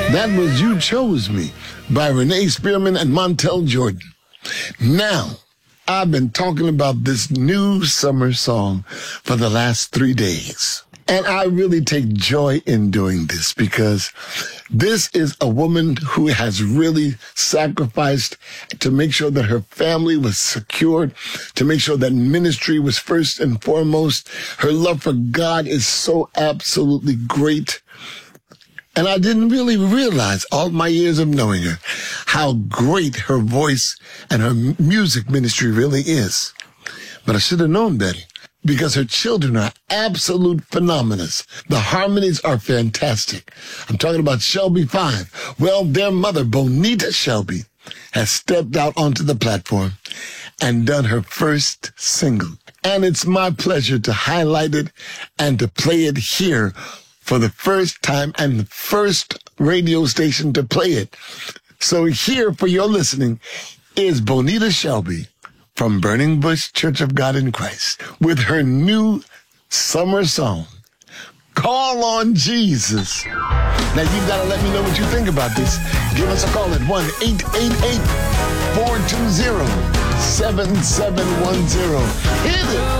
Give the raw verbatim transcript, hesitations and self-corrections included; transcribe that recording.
That was You Chose Me by Renee Spearman and Montel Jordan. Now, I've been talking about this new summer song for the last three days. And I really take joy in doing this because this is a woman who has really sacrificed to make sure that her family was secured, to make sure that ministry was first and foremost. Her love for God is so absolutely great. And I didn't really realize, all my years of knowing her, how great her voice and her music ministry really is. But I should have known better, because her children are absolute phenomena. The harmonies are fantastic. I'm talking about Shelby Five. Well, their mother, Bonita Shelby, has stepped out onto the platform and done her first single. And it's my pleasure to highlight it and to play it here for the first time, and the first radio station to play it. So here for your listening is Bonita Shelby from Burning Bush Church of God in Christ with her new summer song, Call on Jesus. Now you've got to let me know what you think about this. Give us a call at one eight eight eight, four two zero, seven seven one zero. Hit it!